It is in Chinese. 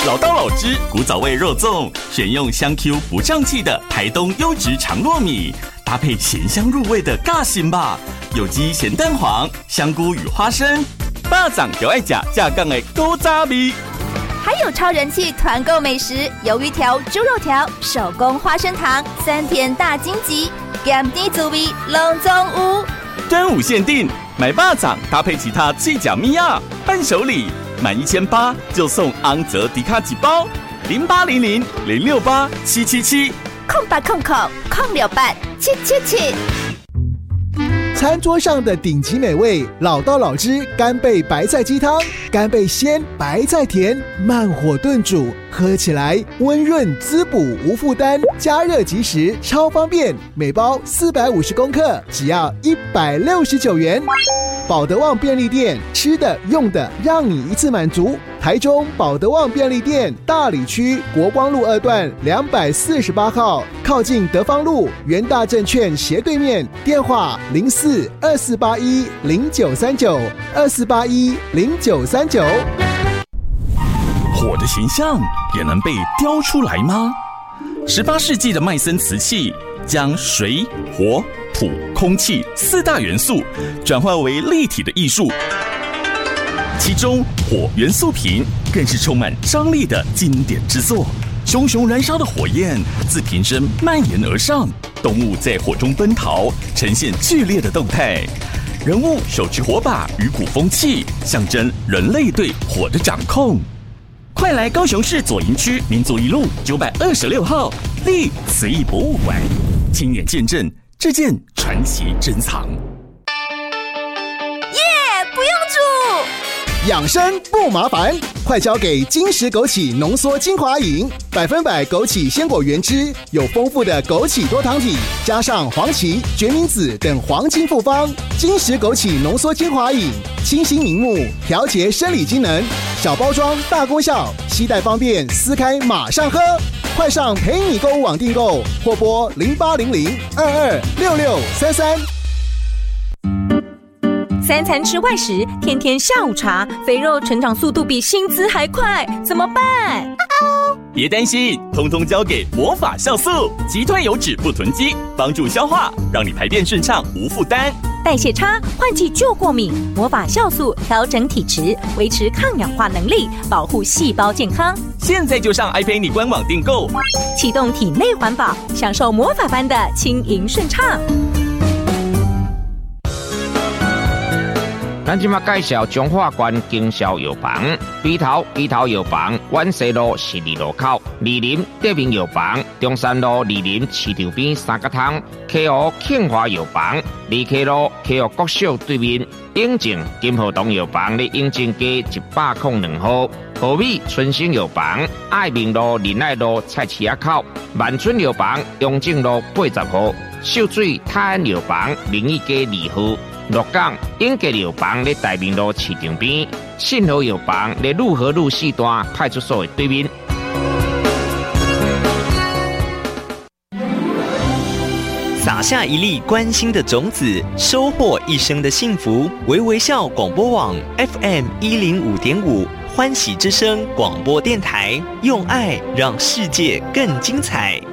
老刀老汁古早味肉粽，选用香 Q 不胀气的台东优质长糯米，搭配咸香入味的尬心吧，有机咸蛋黄、香菇与花生，巴掌就爱吃架杠的古早味。 还有超人气团购美食，鱿鱼条、猪肉条、手工花生糖、3天大荆棘，咸甜滋味拢总有。 端午限定，买巴掌搭配其他脆角米亚伴手礼，满1800就送昂泽迪卡几包，0800-068-777， 空68777。 餐桌上的顶级美味，老道老汁干贝白菜鸡汤，干贝鲜，白菜甜，慢火炖煮，喝起来温润滋补无负担，加热即食，超方便。每包450公克，只要169元。保德旺便利店，吃的用的让你一次满足。台中保德旺便利店大里区国光路2段248号，靠近德芳路元大证券斜对面，电话04-2481-0939，2481-0939。 火的形象也能被雕出来吗？18世纪的麦森瓷器将水、火、土、空气4大元素转化为立体的艺术，其中火元素瓶更是充满张力的经典之作。熊熊燃烧的火焰自瓶身蔓延而上，动物在火中奔逃，呈现剧烈的动态。人物手持火把与鼓风器，象征人类对火的掌控。快来高雄市左营区民族一路926号立慈义博物馆，亲眼见证这件传奇珍藏。 不用煮， 养生不麻烦，快交给金石枸杞浓缩精华饮，100%枸杞鲜果原汁，有丰富的枸杞多糖体，加上黄芪、决明子等黄金复方。金石枸杞浓缩精华饮，清新明目，调节生理机能，小包装大功效，携带方便，撕开马上喝。快上陪你购物网订购，或拨0800-226633。 3餐吃外食，天天下午茶，肥肉成长速度比薪资还快，怎么办？ 别担心，通通交给魔法酵素，击退油脂不囤积，帮助消化，让你排便顺畅无负担。 代谢差，换季就过敏，魔法酵素调整体质，维持抗氧化能力，保护细胞健康。 现在就上iPay官网订购， 启动体内环保，享受魔法般的轻盈顺畅。 咱今麦介绍中华关经销药房，北投药房，万西路12路口，二林德明药房，中山路二林市场边三角汤，溪湖庆华药房，二溪路溪湖国小对面，永靖金河东药房咧永靖街102号，和美春兴药房，爱民路仁爱路菜市仔口，万春药房，永靖路80号，秀水泰安药房，明义街2号。鹿港永吉药房咧大明路市场边，信和药房咧路和路4段派出所的对面。 撒下一粒关心的种子，收获一生的幸福。微微笑广播网 FM 105.5，欢喜之声广播电台，用爱让世界更精彩。